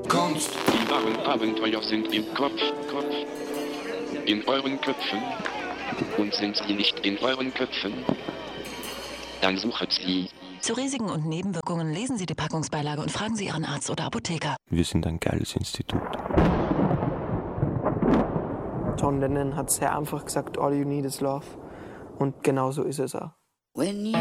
Kunst. Die wahren Abenteuer sind im Kopf. In euren Köpfen. Und sind sie nicht in euren Köpfen? Dann suchet sie. Zu Risiken und Nebenwirkungen lesen Sie die Packungsbeilage und fragen Sie Ihren Arzt oder Apotheker. Wir sind ein geiles Institut. John Lennon hat sehr einfach gesagt, all you need is love. Und genau so ist es auch.